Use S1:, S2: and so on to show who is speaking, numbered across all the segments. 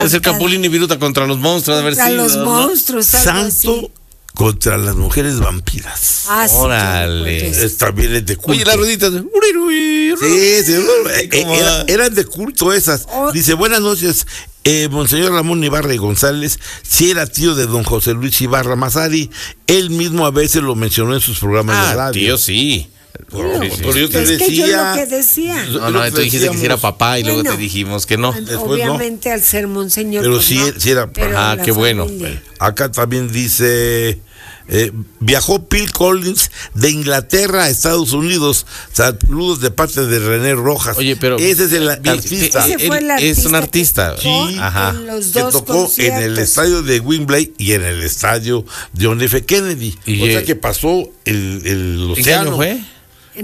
S1: Es el Capulín y Viruta contra los monstruos, de haber
S2: Contra
S1: sido,
S2: los
S1: ¿no?
S2: monstruos, algo
S3: Santo
S2: así.
S3: contra las mujeres vampiras.
S2: Ah, sí,
S1: Órale.
S2: claro, pues.
S3: También es de culto.
S1: Oye, las rueditas.
S3: Sí,
S1: ¿Cómo va?
S3: eran de culto esas.
S2: Oh.
S3: Dice, buenas noches, Monseñor Ramón Ibarra y González, si era tío de don José Luis Ibarra Mazari, él mismo a veces lo mencionó en sus programas de radio.
S1: Tío, sí.
S2: Bueno,
S1: Sí, sí.
S3: Pero yo te
S2: es que yo
S3: decía...
S2: lo que decía.
S1: No, tú dijiste que sí era papá y luego
S2: Bueno.
S1: te dijimos que no.
S3: Después
S2: Obviamente al ser monseñor.
S3: Pero
S2: pues
S3: sí,
S2: no,
S3: sí era-
S2: pero
S1: Ajá,
S2: la
S1: qué bueno.
S2: familia.
S3: Acá también dice, viajó Phil Collins de Inglaterra a Estados Unidos. Saludos de parte de René Rojas.
S1: Oye, pero
S3: ese es el artista
S2: Ese fue el
S1: es un
S2: artista
S1: artista.
S2: que tocó
S3: Sí.
S1: Ajá.
S2: en los
S3: que
S2: dos
S3: tocó en el
S2: conciertos.
S3: estadio de Wembley y en el estadio John F. Kennedy.
S1: Y,
S3: O sea que pasó el
S1: ¿En qué
S3: océano.
S1: año fue?
S2: ¿En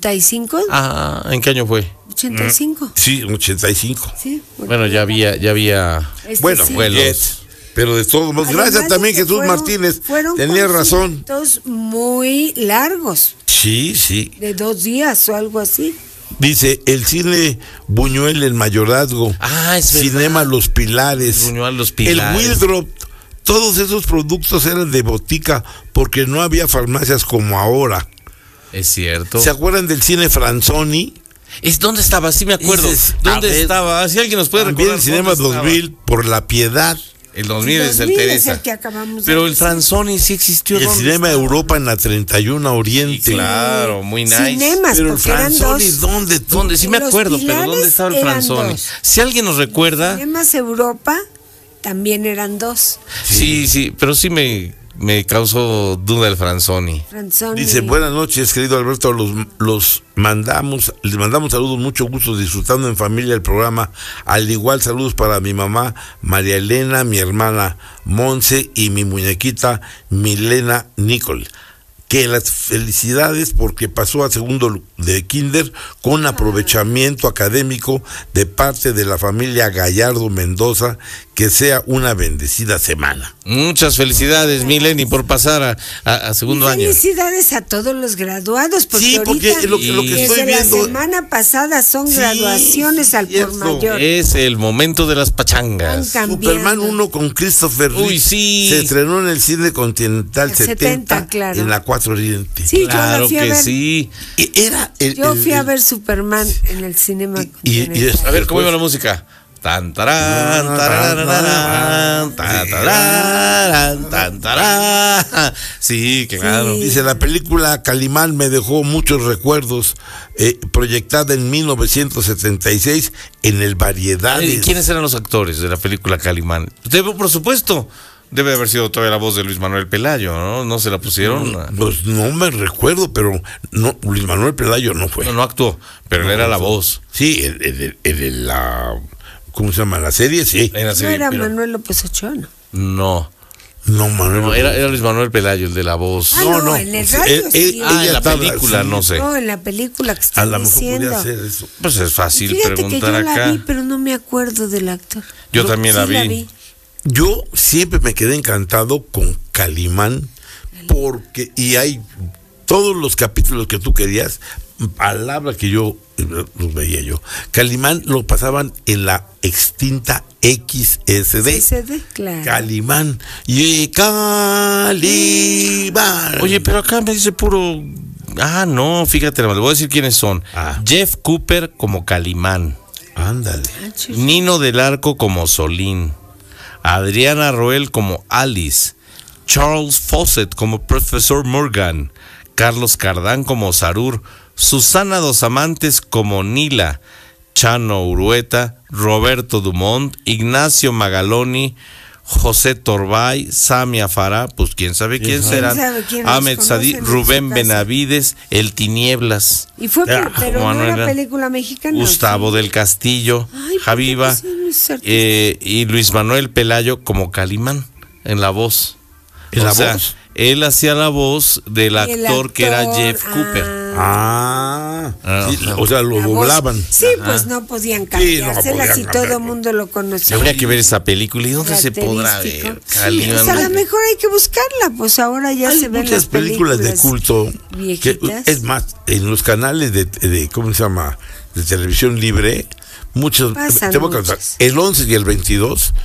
S2: 85?
S1: Ah, ¿en qué año fue?
S2: 85.
S3: Sí, en 85.
S2: Sí.
S1: Bueno, ya había.
S2: Este
S3: Bueno,
S2: sí.
S1: vuelos.
S3: Jets. Pero de todos modos,
S2: Además
S3: gracias
S2: de
S3: también
S2: que
S3: Jesús Martínez.
S2: Fueron
S3: Tenía razón.
S2: conciertos muy largos,
S3: Sí, sí.
S2: de 2 días o algo así.
S3: Dice, el cine Buñuel el Mayorazgo.
S1: Ah, es
S3: Cinema Los Pilares.
S1: Buñuel Los
S3: El
S1: Pilares.
S3: Wildrop. Todos esos productos eran de botica porque no había farmacias como ahora.
S1: Es cierto.
S3: ¿Se acuerdan del cine Franzoni?
S1: ¿Dónde estaba? Sí me acuerdo.
S3: Dices, a
S1: ¿Dónde
S3: ver,
S1: estaba? Si alguien nos puede
S3: También
S1: recordar.
S3: el Cinema
S1: ¿dónde estaba?
S3: 2000 por La Piedad.
S1: El 2000 es el
S2: 2000
S1: Teresa.
S2: es el que acabamos de
S1: Pero el
S2: decir.
S1: Franzoni sí existió.
S3: El
S1: ¿dónde
S3: Cinema
S1: estaba?
S3: Europa en la 31 Oriente.
S1: Sí, claro, muy nice.
S2: Cinemas,
S3: Pero el
S2: porque eran
S3: Franzoni,
S2: dos.
S3: ¿dónde tú?
S1: ¿Dónde? Sí me
S2: Los
S1: acuerdo, pero
S2: Pilares
S1: ¿dónde estaba el
S2: eran
S1: Franzoni?
S2: dos.
S1: Si alguien nos recuerda.
S2: Cinemas Europa también eran 2.
S1: Sí, pero sí me causó duda el Franzoni.
S2: Franzoni.
S3: Dice, buenas noches, querido Alberto, les mandamos saludos, mucho gusto disfrutando en familia el programa. Al igual, saludos para mi mamá María Elena, mi hermana Monse y mi muñequita Milena Nicole. Que las felicidades porque pasó a segundo de kinder con aprovechamiento académico de parte de la familia Gallardo Mendoza, que sea una bendecida semana.
S1: Muchas felicidades, Mileni, por pasar a segundo año.
S2: Felicidades a todos los graduados, porque
S3: Sí, porque
S2: ahorita,
S3: lo que
S2: desde
S3: estoy
S2: la
S3: viendo-
S2: semana pasada son
S3: Sí,
S2: graduaciones al por
S3: cierto.
S2: mayor.
S1: Es el momento de las
S2: Han
S1: pachangas.
S2: cambiado.
S3: Superman 1 con Christopher Reeve.
S1: Uy, sí.
S3: Se estrenó en el cine Continental
S2: El
S3: 70,
S2: 70, claro.
S3: en la 4 Oriente.
S2: Sí,
S1: Claro
S2: yo la fui a
S1: que
S2: ver.
S1: sí.
S3: Y era
S2: Yo fui a ver Superman en el cinema.
S1: A ver, ¿cómo iba la música? Tan tarán, tararararán, tan tararán, tan tarán. Sí, claro.
S2: Sí.
S3: Dice, la película Calimán me dejó muchos recuerdos, proyectada en 1976 en el Variedades.
S1: ¿Quiénes eran los actores de la película Calimán? Por supuesto, debe haber sido todavía la voz de Luis Manuel Pelayo, ¿no? ¿No se la pusieron?
S3: Pues no me recuerdo, pero no, Luis Manuel Pelayo no fue.
S1: No actuó, pero él era la voz.
S3: Sí, en la... ¿Cómo se llama? La serie, sí.
S1: En la
S2: No
S1: serie,
S2: era
S1: pero-
S2: Manuel López Ochoa, ¿no?
S1: No,
S3: No, Manuel.
S1: no, era Luis Manuel Pelayo, el de la voz.
S2: Ah, no, en el radio sí.
S1: en la
S3: ella estaba-
S1: película,
S3: sí.
S1: no sé.
S2: No, en la película que
S3: A
S2: estoy
S3: lo mejor
S2: diciendo.
S3: podía hacer eso.
S1: Pues es fácil
S2: Fíjate que yo
S1: preguntar
S2: la
S1: acá.
S2: vi, pero no me acuerdo del actor.
S1: Yo también la
S2: Sí
S1: vi.
S3: Yo siempre me quedé encantado con Calimán, porque, y hay todos los capítulos que tú querías, palabra que yo los veía yo. Calimán lo pasaban en la extinta XSD.
S2: SD, claro.
S3: Calimán. Y Calimán.
S1: Oye, pero acá me dice puro... Ah, no, fíjate, le voy a decir quiénes son.
S3: Ah.
S1: Jeff Cooper como Calimán,
S3: Ándale.
S2: Ah, chis.
S1: Nino del Arco como Solín, Adriana Roel como Alice, Charles Fawcett como Profesor Morgan, Carlos Cardán como Sarur, Susana Dos Amantes como Nila, Chano Urueta, Roberto Dumont, Ignacio Magaloni, José Torbay, Samia Farah, pues quién sabe quién serán,
S2: sabe quién los
S1: Ahmed Sadí,
S2: conoce en
S1: Rubén
S2: su casa?
S1: Benavides, El Tinieblas,
S2: Y fue,
S3: Ah,
S2: pero no
S1: Manuel,
S2: era película mexicana.
S1: Gustavo
S2: ¿sí?
S1: del Castillo,
S2: Ay, ¿por qué
S1: Javiva,
S2: pusieron esos artistas?
S1: y Luis Manuel Pelayo como Calimán en la voz.
S3: ¿En la voz?
S1: Él hacía la voz del
S2: El
S1: actor que era
S2: actor,
S1: Jeff Cooper.
S3: Ah.
S1: Ah,
S3: Sí,
S1: ajá.
S3: o sea, lo
S2: La voz.
S3: doblaban.
S2: Sí, pues no podían cambiársela
S3: podían
S2: si
S3: cambiar.
S2: todo el mundo lo conocía.
S1: Habría que ver esa película. ¿Y dónde se podrá
S2: Característico.
S1: ver?
S2: Sí,
S1: Calimán.
S2: pues a lo mejor hay que buscarla, pues ahora ya
S3: Hay
S2: se ven
S3: muchas
S2: las
S3: películas de culto que,
S2: viejitas.
S3: es más, en los canales de ¿cómo se llama? De televisión libre, muchos,
S2: Pasan
S3: te voy a contar,
S2: muchas.
S3: el 11 y el 22